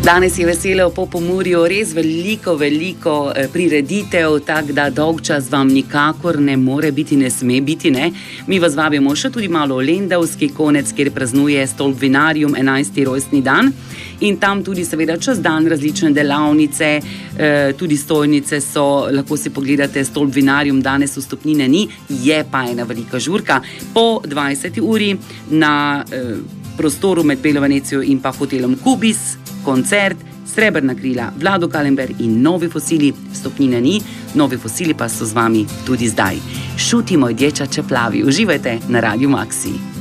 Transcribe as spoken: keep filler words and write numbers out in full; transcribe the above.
Danes je veselo po Pomurju, res veliko, veliko prireditev, tako da dolg čas vam nikakor ne more biti, ne sme biti, ne. Mi vas vabimo še tudi malo v Lendavski konec, kjer praznuje Stolpvinarium enajsti rojstni dan in tam tudi seveda čez dan različne delavnice, tudi stojnice so, lahko si pogledate Stolpvinarium, danes vstopnine ni, je pa ena velika žurka po dvajseti uri na prostoru med Belo Venecijo in pa hotelom Kubis. Koncert, Srebrna krila, Vlado Kalember in Novi fosili. Vstopnine ni, Novi fosili pa so z vami tudi zdaj. Šuti moj dječače plavi. Uživajte na Radiu Maxi.